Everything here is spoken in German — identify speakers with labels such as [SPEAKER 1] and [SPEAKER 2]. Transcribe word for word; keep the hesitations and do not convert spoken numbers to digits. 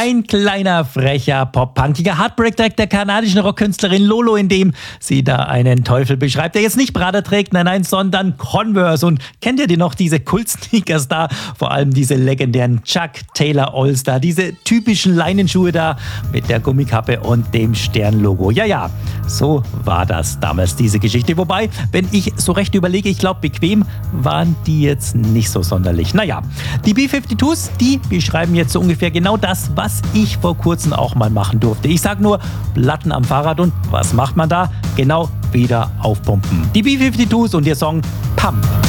[SPEAKER 1] Ein kleiner, frecher, pop-punkiger Heartbreak-Track der kanadischen Rockkünstlerin Lolo, in dem sie da einen Teufel beschreibt, der jetzt nicht Prada trägt, nein, nein, sondern Converse. Und kennt ihr die noch, diese Kult-Sneakers da? Vor allem diese legendären Chuck Taylor All-Star, diese typischen Leinenschuhe da mit der Gummikappe und dem Sternlogo. Ja, ja, so war das damals, diese Geschichte. Wobei, wenn ich so recht überlege, ich glaube, bequem waren die jetzt nicht so sonderlich. Naja, die B zweiundfünfzigs, die beschreiben jetzt so ungefähr genau das, was ich vor kurzem auch mal machen durfte. Ich sag nur, Platten am Fahrrad, und was macht man da? Genau, wieder aufpumpen. Die B zweiundfünfzigs und ihr Song Pump.